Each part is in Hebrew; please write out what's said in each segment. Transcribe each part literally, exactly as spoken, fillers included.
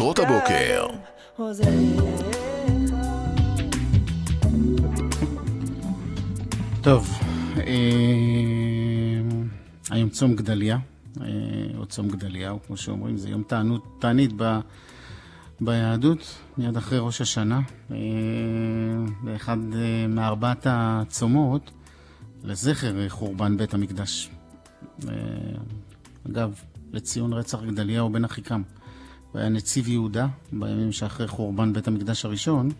שעות הבוקר. טוב, היום צום גדליה, או צום גדליהו, כמו שאומרים, זה יום תענית ביהדות, מיד אחרי ראש השנה, באחד מארבעת הצומות, לזכר חורבן בית המקדש. אגב, לציון רצח גדליהו בן אחיקם. הוא היה נציב יהודה בימים שאחרי חורבן בית המקדש הראשון,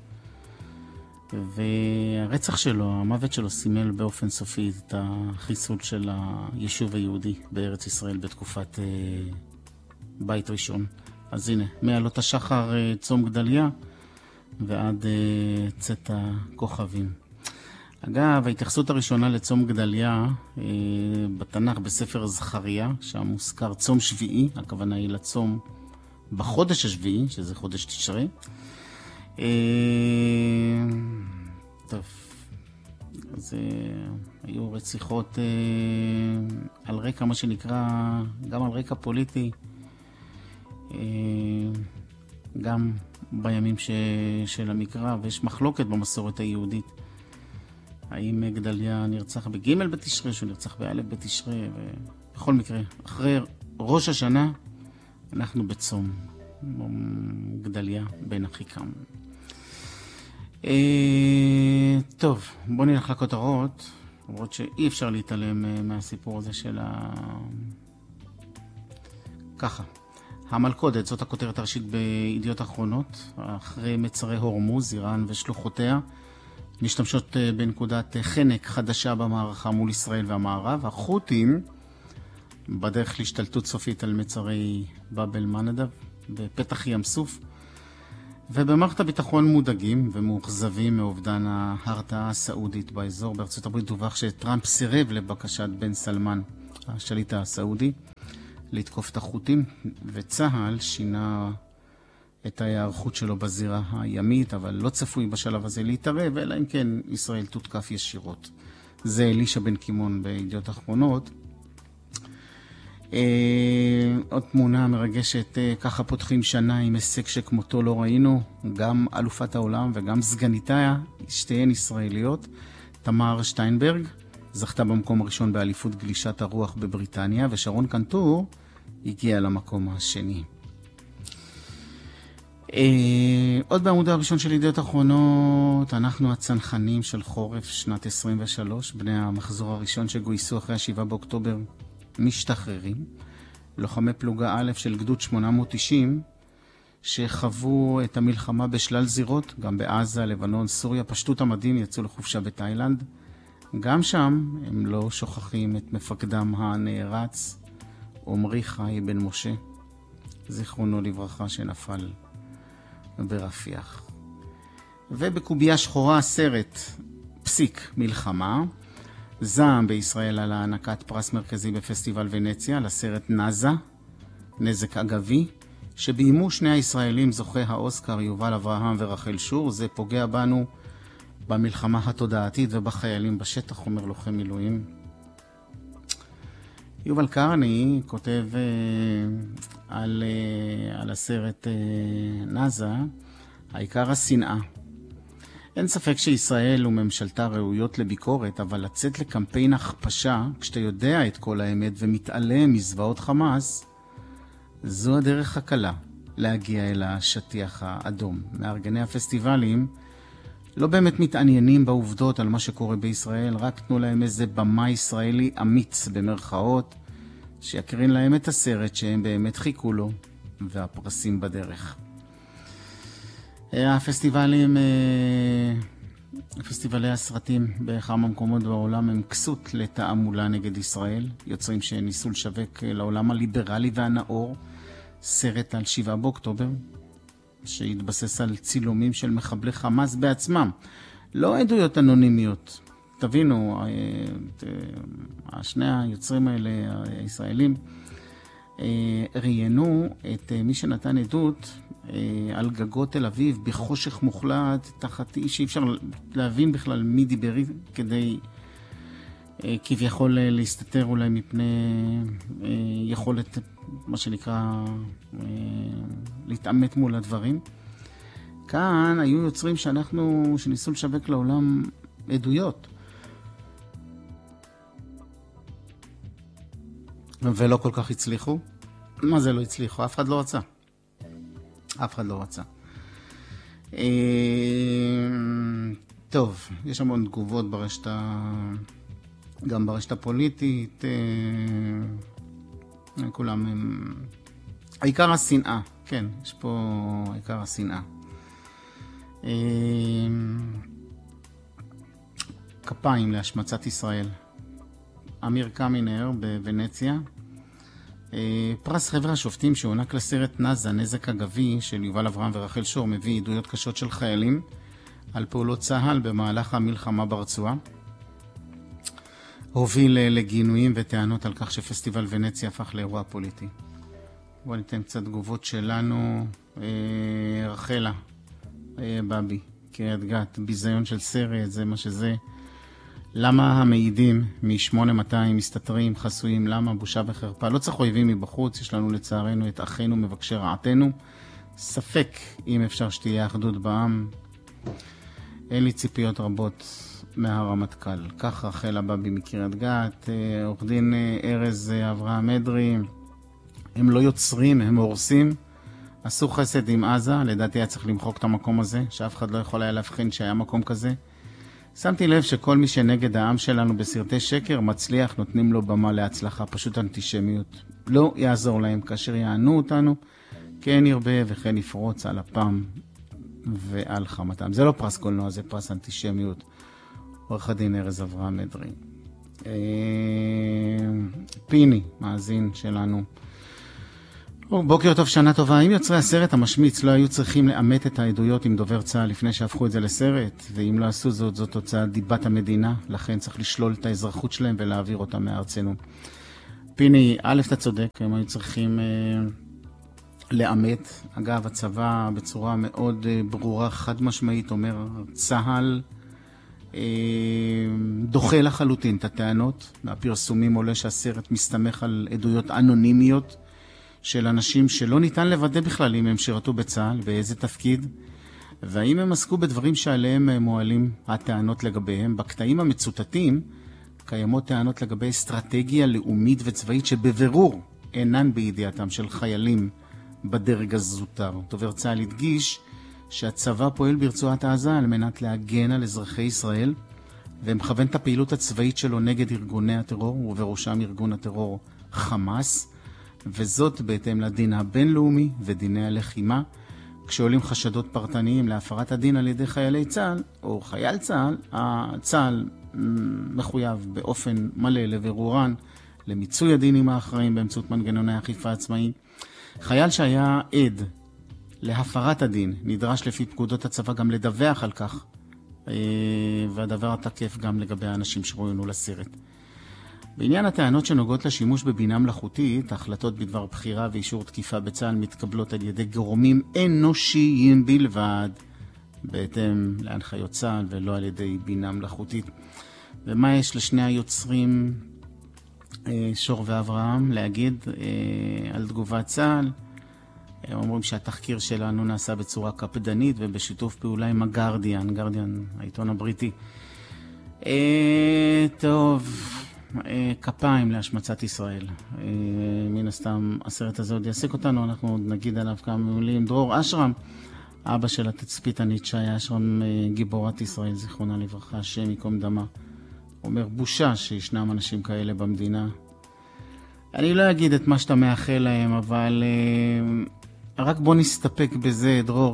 והרצח שלו, המוות שלו, סימל באופן סופי את החיסול של היישוב היהודי בארץ ישראל בתקופת אה, בית ראשון. אז הנה, מעלות השחר אה, צום גדליה ועד אה, צאת הכוכבים. אגב, ההתייחסות הראשונה לצום גדליה אה, בתנ"ך בספר זכריה, שם מוזכר צום שביעי, הכוונה היא לצום בחודש השביעי, שזה חודש תשרי. אה, טוב, אז אה, היו רציחות אה, על רקע, מה שנקרא, גם על רקע פוליטי, אה, גם בימים ש, של המקרא, ויש מחלוקת במסורת היהודית. האם גדליה נרצח בג' בתשרי, שהוא נרצח בא' בתשרי, ובכל מקרה, אחרי ראש השנה, אנחנו בצום גדליה בן אחיקם. אה, טוב, בואו נלך לכותרות, למרות שאי אפשר להתעלם מהסיפור הזה של ה... ככה, המלכודת, זאת הכותרת הראשית בידיעות אחרונות, אחרי מצרי הורמוז, איראן ושלוחותיה, משתמשות בנקודת חנק חדשה במערכה מול ישראל והמערב. החות'ים בדרך להשתלטות סופית על מצרי באב אל-מנדב בפתח ים סוף, ובמערכת הביטחון מודאגים ומאוכזבים מאובדן ההרתעה הסעודית באזור. בארצות הברית דווח שטראמפ סירב לבקשת בן סלמן, השליט הסעודי, לתקוף את החות'ים, וצה"ל שינה את ההיערכות שלו בזירה הימית, אבל לא צפוי בשלב הזה להתערב, אלא אם כן ישראל תותקף ישירות. זה אלישע בן קימון בידיעות אחרונות. אה, עוד תמונה מרגשת, אה, ככה פותחים שנה עם הישג שכמותו לא ראינו, גם אלופת העולם וגם סגניתה, שתיהן ישראליות. תמר שטיינברג זכתה במקום הראשון באליפות גלישת הרוח בבריטניה, ושרון קנטור הגיע למקום השני. Uh, עוד בעמוד הראשון של ידיעות אחרונות, אנחנו הצנחנים של חורף שנת עשרים ושלוש, בני המחזור הראשון שגויסו אחרי השבעה באוקטובר משתחררים. לוחמי פלוגה א' של גדוד שמונה מאות תשעים שחוו את המלחמה בשלל זירות, גם בעזה, לבנון, סוריה, פשטו את המדים, יצאו לחופשה בתאילנד. גם שם הם לא שוכחים את מפקדם הנערץ, עומרי חי בן משה, זיכרונו לברכה, שנפל ברפיח. ובקוביה שחורה הסרט פסיק מלחמה, זעם בישראל על הענקת פרס מרכזי בפסטיבל ונציה לסרט נזה, נזק אגבי, שביימו שני הישראלים זוכי האוסקר יובל אברהם ורחל שור. זה פוגע בנו במלחמה התודעתית ובחיילים בשטח, אומר לוחם מילואים. יובל קרני כותב uh, על, uh, על הסרט uh, נזה, העיקר השנאה. אין ספק שישראל וממשלתה ראויות לביקורת, אבל לצאת לקמפיין הכפשה כשאתה יודע את כל האמת ומתעלם מזוועות חמאס, זו הדרך הקלה להגיע אל השטיח האדום. מארגני הפסטיבלים לא באמת מתעניינים בעובדות על מה שקורה בישראל, רק תנו להם איזה במה ישראלי אמיץ במרכאות, שיקרין להם את הסרט שהם באמת חיכו לו, והפרסים בדרך. הפסטיבלים, פסטיבלי הסרטים בכמה מקומות בעולם הם כסות לתעמולה נגד ישראל, יוצרים שניסו לשווק לעולם הליברלי והנאור סרט על שבעה באוקטובר, שהתבסס על צילומים של מחבלי חמאס בעצמם, לא עדויות אנונימיות. תבינו, שני היוצרים האלה, הישראלים, ראיינו את מי שנתן עדות על גגות תל אביב בחושך מוחלט, תחת איש שאי אפשר להבין בכלל מי דיבר, כדי כביכול להסתתר אולי מפני יכולת, מה שנקרא, להתאמת מול הדברים. כאן היו יוצרים שאנחנו, שניסו לשווק לעולם עדויות. ולא כל כך הצליחו. מה זה לא הצליחו? אף אחד לא רצה. אף אחד לא רצה. טוב, יש המון תגובות ברשת, גם ברשת הפוליטית. כולם הם... העיקר השנאה, כן, יש פה העיקר השנאה. כפיים להשמצת ישראל. אמיר קמינר בוונציה. פרס חבר השופטים שהוענק לסרט נזה, נזק אגבי של יובל אברהם ורחל שור, מביא עדויות קשות של חיילים על פעולות צה"ל במהלך המלחמה ברצועה. הוביל לגינויים וטענות על כך שפסטיבל ונציה הפך לאירוע פוליטי. בואו ניתן קצת תגובות שלנו. רחלה בבי, קריית גת, ביזיון של סרט, זה מה שזה. למה המעידים מ-שמונה מאתיים מסתתרים, חסויים? למה? בושה וחרפה. לא צריך אויבים מבחוץ, יש לנו לצערנו את אחינו מבקשי רעתנו. ספק אם אפשר שתהיה אחדות בעם. אין לי ציפיות רבות מהרמטכ"ל. כך רחל הבבי מקריית גת. עורך דין ארז אברהם אדרי, הם לא יוצרים, הם הורסים. עשו חסד עם עזה, לדעתי היה צריך למחוק את המקום הזה, שאף אחד לא יכול היה להבחין שהיה מקום כזה. שמתי לב שכל מי שנגד העם שלנו בסרטי שקר מצליח, נותנים לו במה להצלחה, פשוט אנטישמיות. לא יעזור להם כאשר יענו אותנו, כן ירבה וכן יפרוץ על הפעם ועל חמתם. זה לא פרס קולנוע, זה פרס אנטישמיות. עורך הדין ארז אברהם אדרי. פיני, מאזין שלנו. בוקר טוב, שנה טובה. האם יוצרי הסרט המשמיץ לא היו צריכים לאמת את העדויות עם דובר צה"ל לפני שהפכו את זה לסרט? ואם לא עשו זאת, זאת תוצאה דיבת המדינה, לכן צריך לשלול את האזרחות שלהם ולהעביר אותם מארצנו. פיני, א', אתה צודק, הם היו צריכים אה, לאמת. אגב, הצבא בצורה מאוד אה, ברורה, חד משמעית, אומר, צה"ל אה, דוחה לחלוטין את הטענות. מהפרסומים עולה שהסרט מסתמך על עדויות אנונימיות, של אנשים שלא ניתן לוודא בכלל אם הם שירתו בצה"ל, באיזה תפקיד, והאם הם עסקו בדברים שעליהם מועלים הטענות לגביהם. בקטעים המצוטטים קיימות טענות לגבי אסטרטגיה לאומית וצבאית שבבירור אינן בידיעתם של חיילים בדרג הזוטר. דובר צה"ל הדגיש שהצבא פועל ברצועת עזה על מנת להגן על אזרחי ישראל, ומכוון את הפעילות הצבאית שלו נגד ארגוני הטרור, ובראשם ארגון הטרור חמאס, וזאת בהתאם לדין הבינלאומי ודיני הלחימה. כשעולים חשדות פרטניים להפרת הדין על ידי חיילי צה"ל או חייל צה"ל, הצה"ל מחויב באופן מלא לבירורן, למיצוי הדין עם האחראים באמצעות מנגנוני אכיפה עצמאיים. חייל שהיה עד להפרת הדין נדרש לפי פקודות הצבא גם לדווח על כך, והדבר התקף גם לגבי האנשים שרואיינו לסרט. בעניין הטענות שנוגעות לשימוש בבינה מלאכותית, החלטות בדבר בחירה ואישור תקיפה בצה"ל מתקבלות על ידי גורמים אנושיים בלבד, בהתאם להנחיות צה"ל ולא על ידי בינה מלאכותית. ומה יש לשני היוצרים, שור ואברהם, להגיד על תגובת צה"ל? הם אומרים שהתחקיר שלנו נעשה בצורה קפדנית ובשיתוף פעולה עם הגרדיאן, גרדיאן, העיתון הבריטי. טוב, כפיים להשמצת ישראל. מן הסתם הסרט הזה עוד יעסק אותנו, אנחנו עוד נגיד עליו כמה מילים. דרור אשרם, אבא של התצפיתנית שי אשרם, גיבורת ישראל, זיכרונה לברכה, השם יקום דמה, אומר בושה שישנם אנשים כאלה במדינה. אני לא אגיד את מה שאתה מאחל להם, אבל רק בוא נסתפק בזה, דרור,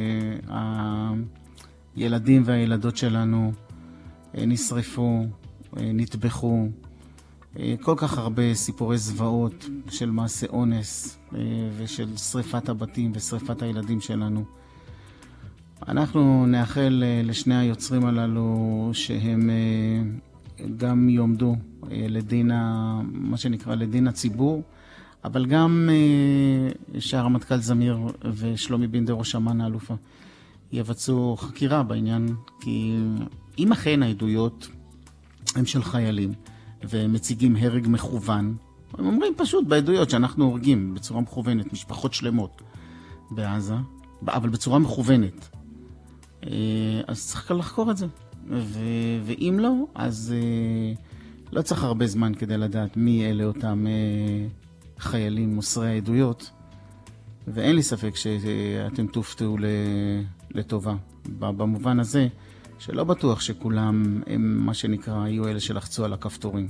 שהילדים והילדות שלנו נשרפו, נטבחו, כל כך הרבה סיפורי זוועות של מעשה אונס ושל שריפת הבתים ושריפת הילדים שלנו. אנחנו נאחל לשני היוצרים הללו שהם גם יעמדו לדין, מה שנקרא לדין הציבור, אבל גם שהרמטכ"ל זמיר ושלומי בינדר ראש אמ"ן האלופה יבצעו חקירה בעניין, כי אם אכן העדויות הם של חיילים ומציגים הרג מכוון, הם אומרים פשוט בעדויות שאנחנו הורגים בצורה מכוונת משפחות שלמות, בעזה, אבל בצורה מכוונת. אז צריך לחקור את זה. ו- ואם לא, אז לא צריך הרבה זמן כדי לדעת מי אלה אותם חיילים מוסרי העדויות, ואין לי ספק שאתם תופתעו לטובה. במובן הזה, שלא בטוח שכולם הם מה שנקרא, היו אלה שלחצו על הכפתורים.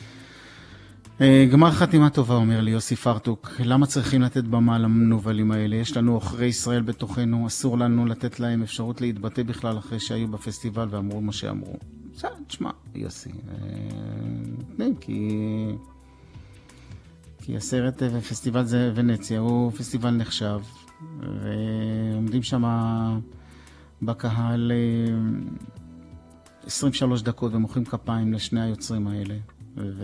גמר חתימה טובה, אומר לי יוסי פרטוק. למה צריכים לתת במה למנובלים האלה? יש לנו עוכרי ישראל בתוכנו, אסור לנו לתת להם אפשרות להתבטא בכלל אחרי שהיו בפסטיבל ואמרו מה שאמרו. בסדר, תשמע, יוסי. נתנים, כי... כי הסרט ופסטיבל זה ונציה הוא פסטיבל נחשב, ועומדים שם בקהל עשרים ושלוש דקות ומוחאים כפיים לשני היוצרים האלה. ו...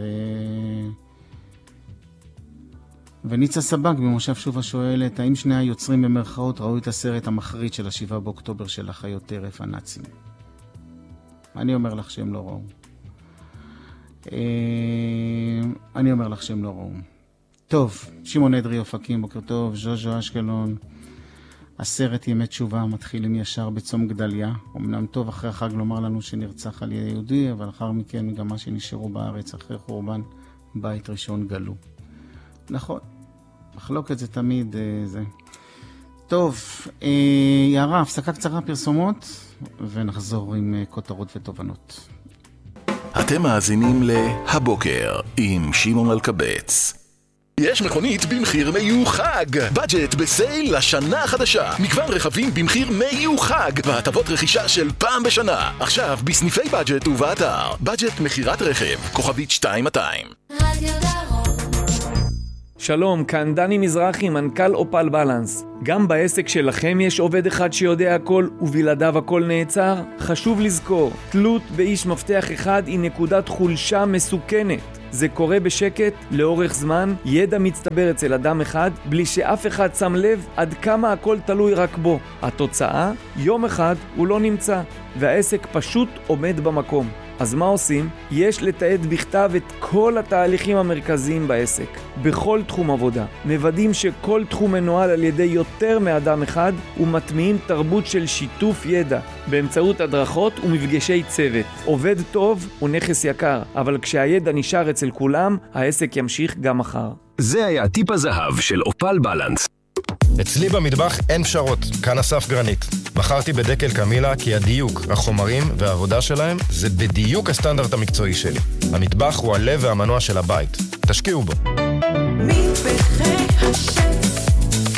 וניצה סבג במושב שובה שואלת, האם שני היוצרים במרכאות ראו את הסרט המחריד של השבעה באוקטובר של החיות טרף הנאצים? אני אומר לך שהם לא ראו. אני אומר לך שהם לא ראו. טוב, שמעון אדרי אופקים, בוקר טוב, ז'וז'ו אשקלון. הסרט ימי תשובה מתחילים ישר בצום גדליה. אמנם טוב אחרי החג לומר לנו שנרצח על ידי יהודי, אבל אחר מכן גם מה שנשארו בארץ אחרי חורבן בית ראשון גלו. נכון, מחלוקת זה תמיד אה, זה. טוב, אה, יערה, הפסקה קצרה פרסומות, ונחזור עם אה, כותרות ותובנות. אתם מאזינים להבוקר עם שמעון אלקבץ. יש מכונית במחיר מיוחד. בדג'ט בסייל לשנה החדשה. מגוון רכבים במחיר מיוחד והטבות רכישה של פעם בשנה. עכשיו בסניפי בדג'ט ובאתר. בדג'ט מחירת רכב. כוכבית שתיים מאתיים. שלום, כאן דני מזרחי, מנכ"ל אופל בלנס. גם בעסק שלכם יש עובד אחד שיודע הכל ובלעדיו הכל נעצר? חשוב לזכור, תלות באיש מפתח אחד היא נקודת חולשה מסוכנת. זה קורה בשקט, לאורך זמן, ידע מצטבר אצל אדם אחד, בלי שאף אחד שם לב עד כמה הכל תלוי רק בו. התוצאה, יום אחד הוא לא נמצא, והעסק פשוט עומד במקום. אז מה עושים? יש לתעד בכתב את כל התהליכים המרכזיים בעסק, בכל תחום עבודה. מוודאים שכל תחום מנוהל על ידי יותר מאדם אחד, ומטמיעים תרבות של שיתוף ידע, באמצעות הדרכות ומפגשי צוות. עובד טוב הוא נכס יקר, אבל כשהידע נשאר אצל כולם, העסק ימשיך גם מחר. זה היה טיפ הזהב של אופל בלנס. אצלי במטבח אין פשרות, כאן אסף גרנית. בחרתי בדקל קמילה כי הדיוק, החומרים והעבודה שלהם זה בדיוק הסטנדרט המקצועי שלי. המטבח הוא הלב והמנוע של הבית. תשקיעו בו. מטבחי השף,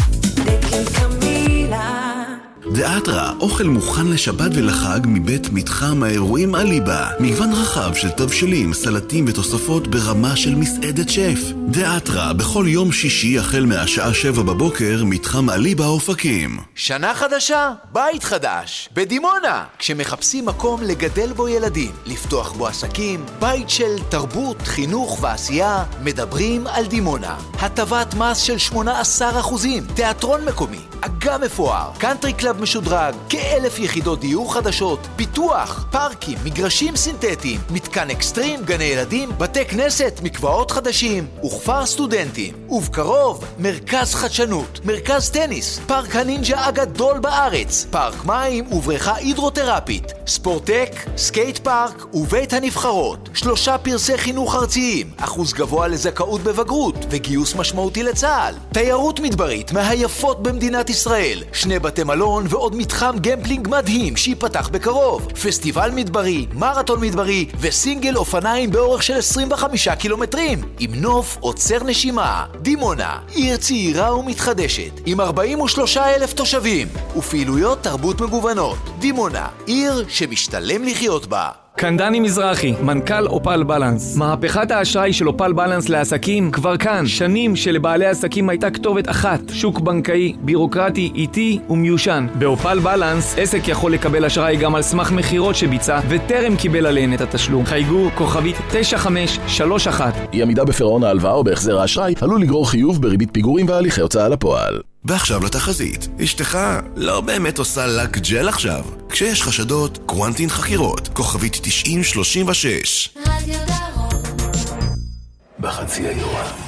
דקל קמילה. דאטרה, אוכל מוכן לשבת ולחג מבית מתחם האירועים אליבה. מגוון רחב של תבשילים, סלטים ותוספות ברמה של מסעדת שף. דאטרה, בכל יום שישי החל מהשעה שבע בבוקר, מתחם אליבה אופקים. שנה חדשה, בית חדש, בדימונה. כשמחפשים מקום לגדל בו ילדים, לפתוח בו עסקים, בית של תרבות, חינוך ועשייה, מדברים על דימונה. הטבת מס של שמונה עשר אחוזים, תיאטרון מקומי, אגם מפואר, קאנטרי קלאב משודרג, כאלף יחידות דיור חדשות, פיתוח, פארקים, מגרשים סינתטיים, מתקן אקסטרים, גני ילדים, בתי כנסת, מקוואות חדשים וכפר סטודנטים. ובקרוב, מרכז חדשנות, מרכז טניס, פארק הנינג'ה הגדול בארץ, פארק מים ובריכה הידרותרפית, ספורטק, סקייט פארק ובית הנבחרות. שלושה פרסי חינוך ארציים, אחוז גבוה לזכאות בבגרות וגיוס משמעותי לצה"ל. תיירות מדברית מהיפות במדינת ישראל, שני בתי מלון ועוד מתחם גמפלינג מדהים שיפתח בקרוב. פסטיבל מדברי, מרתון מדברי וסינגל אופניים באורך של עשרים וחמישה קילומטרים, עם נוף עוצר נשימה. דימונה, עיר צעירה ומתחדשת, עם ארבעים ושלושה אלף תושבים ופעילויות תרבות מגוונות. דימונה, עיר שמשתלם לחיות בה. כאן דני מזרחי, מנכ"ל אופל בלנס. מהפכת האשראי של אופל בלנס לעסקים כבר כאן. שנים שלבעלי עסקים הייתה כתובת אחת, שוק בנקאי, בירוקרטי, איטי ומיושן. באופל בלנס, עסק יכול לקבל אשראי גם על סמך מחירות שביצע וטרם קיבל עליהן את התשלום. חייגו כוכבית תשע חמש שלוש אחת. אי עמידה בפירעון ההלוואה או בהחזר האשראי עלול לגרור חיוב בריבית פיגורים והליכי הוצאה לפועל. ועכשיו לתחזית. אשתך לא באמת עושה לק ג'ל עכשיו. כשיש חשדות, קוונטין חקירות. כוכבית תשעים שלושים ושש. בחצי היום עם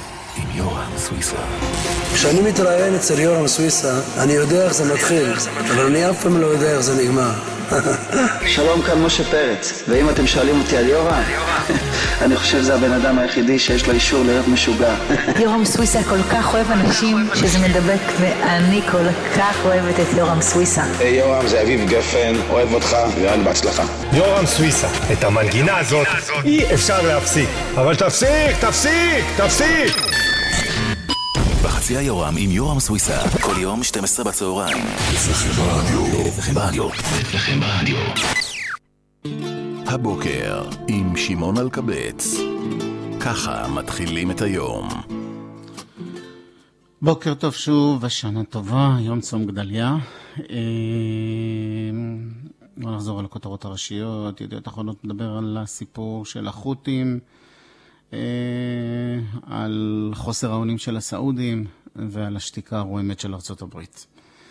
יורם סוויסה. כשאני מתראיין אצל יורם סוויסה, אני יודע איך זה מתחיל, אבל אני אף פעם לא יודע איך זה נגמר. שלום, כאן משה פרץ, ואם אתם שואלים אותי על יורם, אני חושב זה הבן אדם היחידי שיש לו אישור להיות משוגע. יורם סוויסה כל כך אוהב אנשים שזה מדבק, ואני כל כך אוהבת את יורם סוויסה. היי יורם, זה אביב גפן, אוהב אותך, ויאללה בהצלחה. יורם סוויסה, את המנגינה הזאת אי אפשר להפסיק, אבל תפסיק, תפסיק, תפסיק! בחצי היורם עם יורם סוויסה, כל יום שתים עשרה בצהריים. אצלכם ברדיו. אצלכם ברדיו. אצלכם ברדיו. הבוקר עם שמעון אלקבץ. ככה מתחילים את היום. בוקר טוב שוב, ושנה טובה, יום צום גדליה. בוא נחזור על הכותרות הראשיות. ידיעות אחרונות מדבר על הסיפור של החות'ים, על חוסר האונים של הסעודים ועל השתיקה הרועמת של ארצות הברית.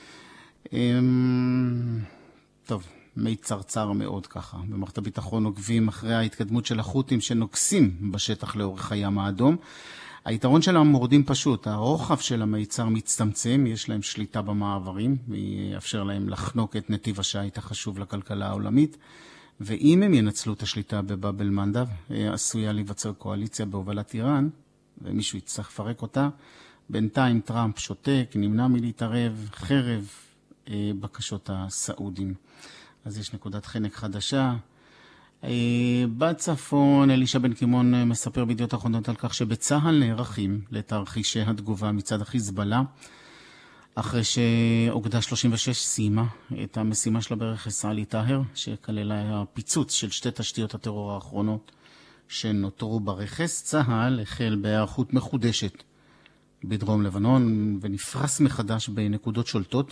טוב, מי צרצר מאוד ככה. במערכת הביטחון עוקבים אחרי ההתקדמות של החות'ים שנוקסים בשטח לאורך הים האדום. היתרון של המורדים פשוט, הרוחב של המיצר מצטמצם, יש להם שליטה במעברים, ויאפשר להם לחנוק את נתיב השיט החשוב לכלכלה העולמית. ואם הם ינצלו את השליטה בבאב אל-מנדב, עשויה להיווצר קואליציה בהובלת איראן, ומישהו יצטרך לפרק אותה. בינתיים טראמפ שותק, נמנע מלהתערב, חרב אה, בקשות הסעודים. אז יש נקודת חנק חדשה. אה, בצפון, אלישע בן קימון מספר בידיעות אחרונות על כך שבצהל נערכים לתרחישי התגובה מצד החיזבאללה, אחרי שאוגדה שלושים ושש סיימה את המשימה שלה ברכס עלי טהר, שכללה הפיצוץ של שתי תשתיות הטרור האחרונות שנותרו ברכס. צהל החל בהיערכות מחודשת בדרום לבנון ונפרס מחדש בנקודות שולטות,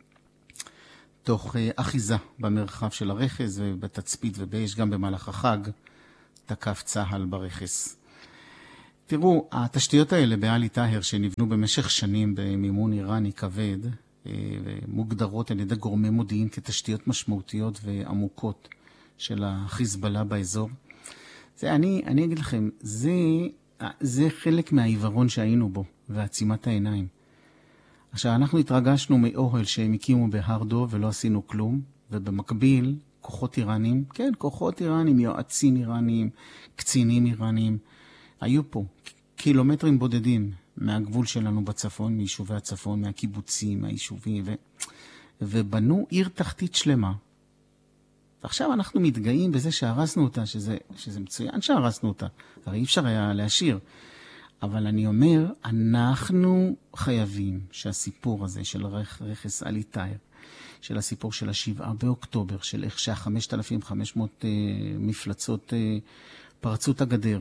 תוך אחיזה במרחב של הרכס ובתצפית ובאש. גם במהלך החג תקף צהל ברכס. תראו, התשתיות האלה בעלי טהר שנבנו במשך שנים במימון איראני כבד, מוגדרות על ידי גורמי מודיעין כתשתיות משמעותיות ועמוקות של החיזבאללה באזור. זה, אני, אני אגיד לכם, זה, זה חלק מהעיוורון שהיינו בו ועצימת העיניים. עכשיו, אנחנו התרגשנו מאוהל שהם הקימו בהרדו ולא עשינו כלום, ובמקביל כוחות איראנים, כן, כוחות איראנים, יועצים איראנים, קצינים איראנים, היו פה קילומטרים בודדים מהגבול שלנו בצפון, מיישובי הצפון, מהקיבוצים, מהיישובים, ו... ובנו עיר תחתית שלמה. ועכשיו אנחנו מתגאים בזה שהרסנו אותה, שזה, שזה מצוין שהרסנו אותה. הרי אי אפשר היה להשאיר. אבל אני אומר, אנחנו חייבים שהסיפור הזה של רכס עלי טהר, של הסיפור של השבעה באוקטובר, של איך שה-חמשת אלפים וחמש מאות אה, מפלצות אה, פרצו את הגדר,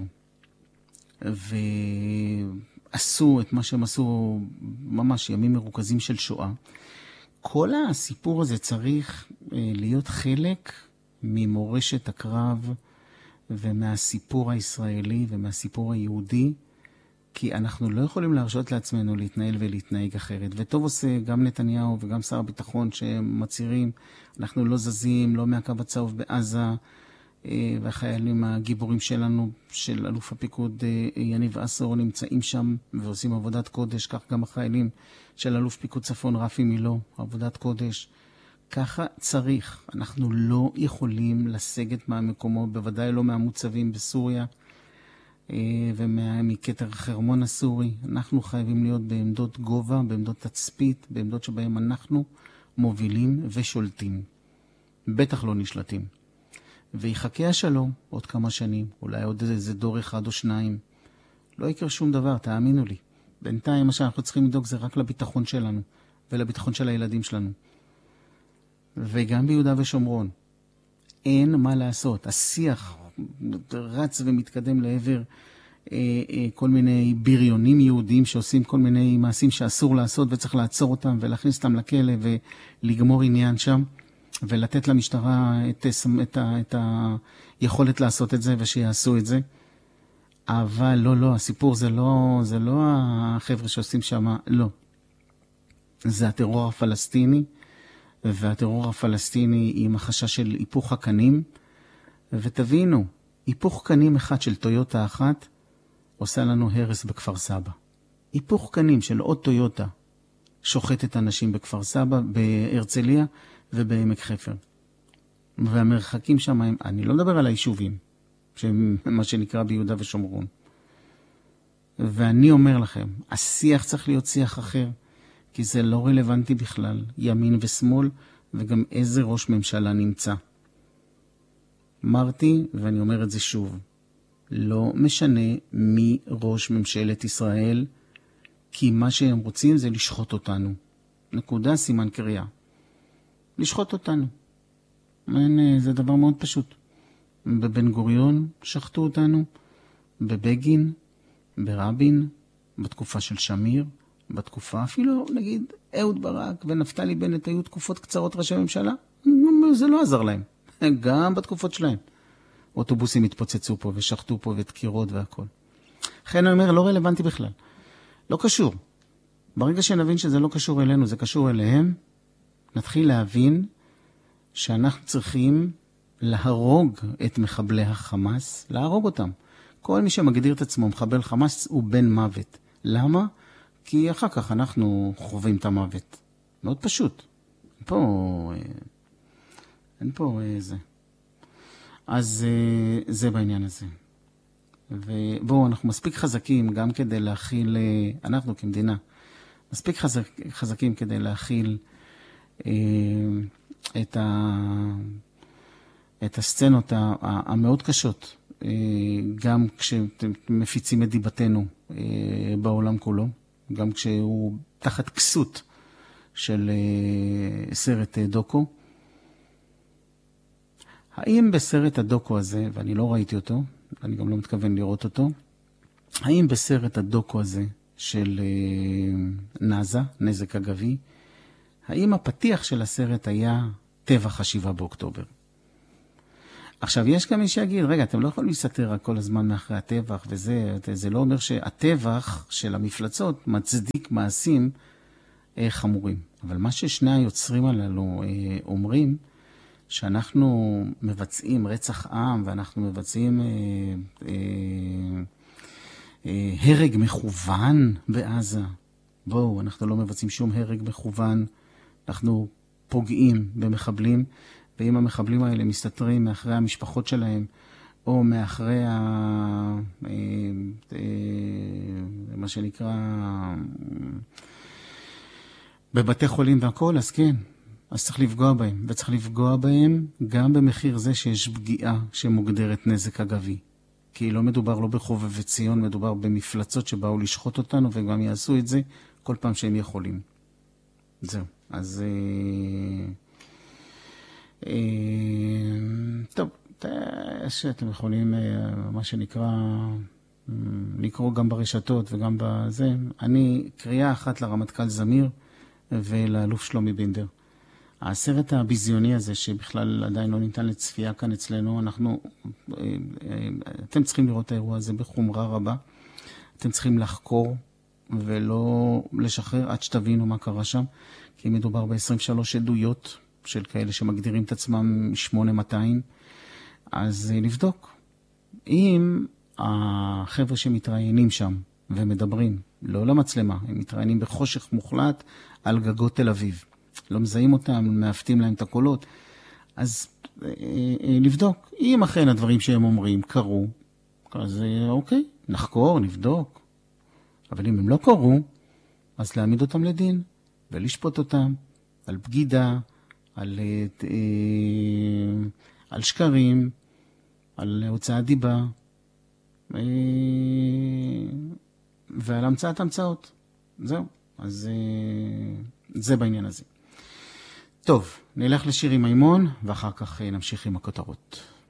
ועשו את מה שהם עשו, ממש ימים מרוכזים של שואה. כל הסיפור הזה צריך להיות חלק ממורשת הקרב ומהסיפור הישראלי ומהסיפור היהודי, כי אנחנו לא יכולים להרשות לעצמנו להתנהל ולהתנהג אחרת. וטוב עושה גם נתניהו וגם שר הביטחון שמצהירים, אנחנו לא זזים, לא מהקו הצהוב בעזה, והחיילים הגיבורים שלנו, של אלוף הפיקוד יניב אסור, נמצאים שם ועושים עבודת קודש. כך גם החיילים של אלוף פיקוד צפון רפי מילו, עבודת קודש. ככה צריך. אנחנו לא יכולים לסגת מהמקומות, בוודאי לא מהמוצבים בסוריה ומכתר חרמון הסורי. אנחנו חייבים להיות בעמדות גובה, בעמדות תצפית, בעמדות שבהם אנחנו מובילים ושולטים. בטח לא נשלטים. ויחכה השלום עוד כמה שנים, אולי עוד איזה דור אחד או שניים. לא יקרה שום דבר, תאמינו לי. בינתיים מה שאנחנו צריכים לדאוג זה רק לביטחון שלנו, ולביטחון של הילדים שלנו. וגם ביהודה ושומרון. אין מה לעשות. השיח רץ ומתקדם לעבר אה, אה, כל מיני בריונים יהודים שעושים כל מיני מעשים שאסור לעשות וצריך לעצור אותם ולהכניס אותם לכלא ולגמור עניין שם. ולתת למשטרה את, את, את היכולת לעשות את זה ושיעשו את זה. אבל לא, לא, הסיפור זה לא, זה לא החבר'ה שעושים שם, לא. זה הטרור הפלסטיני, והטרור הפלסטיני עם החשש של היפוך הקנים, ותבינו, היפוך קנים אחד של טויוטה אחת עושה לנו הרס בכפר סבא. היפוך קנים של עוד טויוטה שוחט את אנשים בכפר סבא, בהרצליה ובעמק חפר. והמרחקים שם הם, אני לא מדבר על היישובים, שהם מה שנקרא ביהודה ושומרון. ואני אומר לכם, השיח צריך להיות שיח אחר, כי זה לא רלוונטי בכלל, ימין ושמאל, וגם איזה ראש ממשלה נמצא. אמרתי, ואני אומר את זה שוב, לא משנה מי ראש ממשלת ישראל, כי מה שהם רוצים זה לשחוט אותנו. נקודה, סימן קריאה. לשחוט אותנו. אין, זה דבר מאוד פשוט. בבן גוריון שחטו אותנו, בבגין, ברבין, בתקופה של שמיר, בתקופה אפילו, נגיד, אהוד ברק ונפתלי בנט היו תקופות קצרות ראשי ממשלה, זה לא עזר להם. גם בתקופות שלהם. אוטובוסים התפוצצו פה ושחטו פה ותקירות והכל. לכן אני אומר, לא רלוונטי בכלל. לא קשור. ברגע שנבין שזה לא קשור אלינו, זה קשור אליהם, נתחיל להבין שאנחנו צריכים להרוג את מחבלי החמאס, להרוג אותם. כל מי שמגדיר את עצמו מחבל חמאס הוא בן מוות. למה? כי אחר כך אנחנו חווים את המוות. מאוד פשוט. פה, אין פה זה. אז זה בעניין הזה. ובואו, אנחנו מספיק חזקים גם כדי להכיל, אנחנו כמדינה, מספיק חזק, חזקים כדי להכיל אה, את, ה, את הסצנות המאוד קשות, אה, גם כשמפיצים את דיבתנו אה, בעולם כולו, גם כשהוא תחת כסות של אה, סרט אה, דוקו. האם בסרט הדוקו הזה, ואני לא ראיתי אותו, אני גם לא מתכוון לראות אותו, האם בסרט הדוקו הזה של אה, נאזה, נזק אגבי, האם הפתיח של הסרט היה טבח השבעה באוקטובר? עכשיו, יש גם מי שיגיד, רגע, אתם לא יכולים להסתתר כל הזמן מאחרי הטבח, וזה זה לא אומר שהטבח של המפלצות מצדיק מעשים אה, חמורים. אבל מה ששני היוצרים הללו אה, אומרים, שאנחנו מבצעים רצח עם, ואנחנו מבצעים אה, אה, אה, הרג מכוון בעזה. בואו, אנחנו לא מבצעים שום הרג מכוון, אנחנו פוגעים במחבלים, ואם המחבלים האלה מסתתרים מאחרי המשפחות שלהם, או מאחרי ה, אה, אה, מה שנקרא, בבתי חולים והכל, אז כן, אז צריך לפגוע בהם, וצריך לפגוע בהם גם במחיר זה שיש פגיעה שמוגדרת נזק אגבי. כי לא מדובר לא בחובב וציון, מדובר במפלצות שבאו לשחוט אותנו, וגם יעשו את זה כל פעם שהם יכולים. זהו. אז אה, אה, טוב, שאתם יכולים, אה, מה שנקרא, אה, לקרוא גם ברשתות וגם בזה. אני קריאה אחת לרמטכ"ל זמיר ולאלוף שלומי בינדר. הסרט הביזיוני הזה, שבכלל עדיין לא ניתן לצפייה כאן אצלנו, אנחנו, אתם צריכים לראות את האירוע הזה בחומרה רבה. אתם צריכים לחקור ולא לשחרר עד שתבינו מה קרה שם, כי מדובר ב-עשרים ושלוש עדויות של כאלה שמגדירים את עצמם שמונה מאתיים, אז לבדוק. אם החבר'ה שמתראיינים שם ומדברים, לא למצלמה, הם מתראיינים בחושך מוחלט על גגות תל אביב. לא מזהים אותם, מאפתים להם את הקולות. אז אה, אה, לבדוק. אם אכן הדברים שהם אומרים קרו, אז אה, אוקיי, נחקור, נבדוק. אבל אם הם לא קרו, אז להעמיד אותם לדין, ולשפוט אותם על בגידה, על, אה, אה, על שקרים, על הוצאת דיבה, אה, ועל המצאת המצאות. זהו. אז אה, זה בעניין הזה. טוב, נלך לשירי מימון, ואחר כך נמשיך עם הכותרות.